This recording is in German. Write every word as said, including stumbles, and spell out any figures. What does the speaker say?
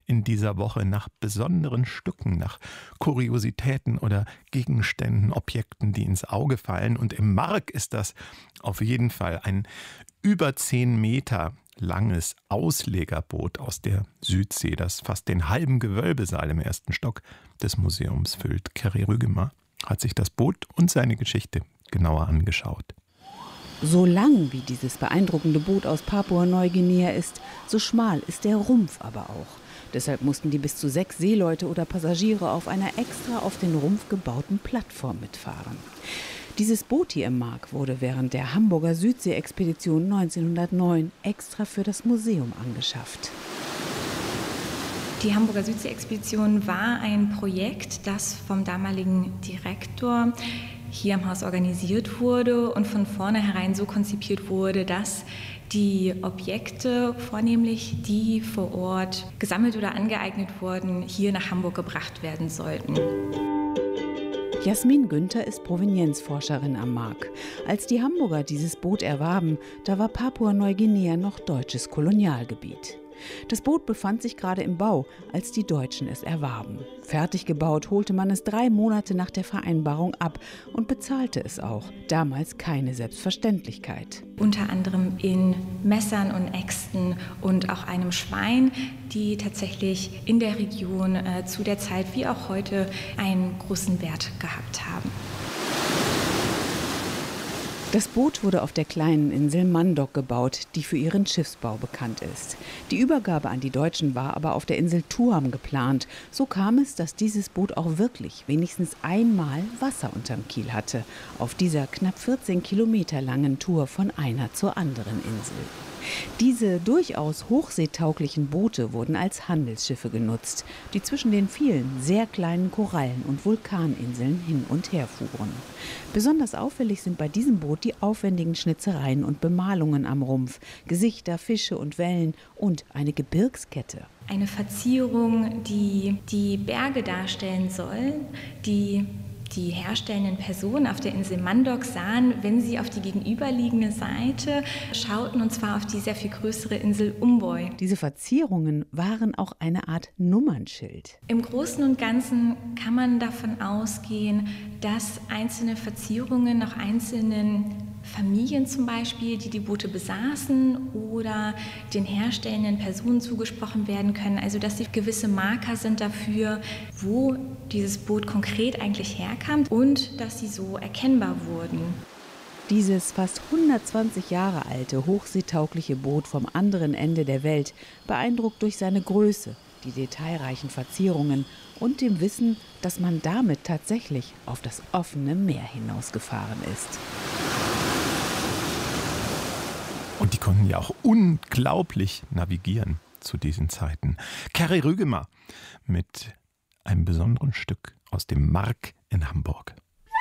in dieser Woche nach besonderen Stücken, nach Kuriositäten oder Gegenständen, Objekten, die ins Auge fallen. Und im Mark ist das auf jeden Fall ein über zehn Meter langes Auslegerboot aus der Südsee, das fast den halben Gewölbesaal im ersten Stock des Museums füllt. Kerry Rügemer hat sich das Boot und seine Geschichte genauer angeschaut. So lang wie dieses beeindruckende Boot aus Papua-Neuguinea ist, so schmal ist der Rumpf aber auch. Deshalb mussten die bis zu sechs Seeleute oder Passagiere auf einer extra auf den Rumpf gebauten Plattform mitfahren. Dieses Boot hier im Mark wurde während der Hamburger Südsee-Expedition neunzehnhundertneun extra für das Museum angeschafft. Die Hamburger Südsee-Expedition war ein Projekt, das vom damaligen Direktor hier im Haus organisiert wurde und von vornherein so konzipiert wurde, dass die Objekte, vornehmlich die vor Ort gesammelt oder angeeignet wurden, hier nach Hamburg gebracht werden sollten. Jasmin Günther ist Provenienzforscherin am Mark. Als die Hamburger dieses Boot erwarben, da war Papua-Neuguinea noch deutsches Kolonialgebiet. Das Boot befand sich gerade im Bau, als die Deutschen es erwarben. Fertig gebaut holte man es drei Monate nach der Vereinbarung ab und bezahlte es auch. Damals keine Selbstverständlichkeit. Unter anderem in Messern und Äxten und auch einem Schwein, die tatsächlich in der Region äh, zu der Zeit wie auch heute einen großen Wert gehabt haben. Das Boot wurde auf der kleinen Insel Mandok gebaut, die für ihren Schiffsbau bekannt ist. Die Übergabe an die Deutschen war aber auf der Insel Tuam geplant. So kam es, dass dieses Boot auch wirklich wenigstens einmal Wasser unterm Kiel hatte, auf dieser knapp vierzehn Kilometer langen Tour von einer zur anderen Insel. Diese durchaus hochseetauglichen Boote wurden als Handelsschiffe genutzt, die zwischen den vielen sehr kleinen Korallen- und Vulkaninseln hin und her fuhren. Besonders auffällig sind bei diesem Boot die aufwendigen Schnitzereien und Bemalungen am Rumpf, Gesichter, Fische und Wellen und eine Gebirgskette. Eine Verzierung, die die Berge darstellen soll, die die herstellenden Personen auf der Insel Mandok sahen, wenn sie auf die gegenüberliegende Seite schauten, und zwar auf die sehr viel größere Insel Umboy. Diese Verzierungen waren auch eine Art Nummernschild. Im Großen und Ganzen kann man davon ausgehen, dass einzelne Verzierungen noch einzelnen Familien zum Beispiel, die die Boote besaßen oder den herstellenden Personen zugesprochen werden können. Also dass sie gewisse Marker sind dafür, wo dieses Boot konkret eigentlich herkam und dass sie so erkennbar wurden. Dieses fast hundertzwanzig Jahre alte, hochseetaugliche Boot vom anderen Ende der Welt beeindruckt durch seine Größe, die detailreichen Verzierungen und dem Wissen, dass man damit tatsächlich auf das offene Meer hinausgefahren ist. Und die konnten ja auch unglaublich navigieren zu diesen Zeiten. Kerry Rügemer mit einem besonderen Stück aus dem Mark in Hamburg.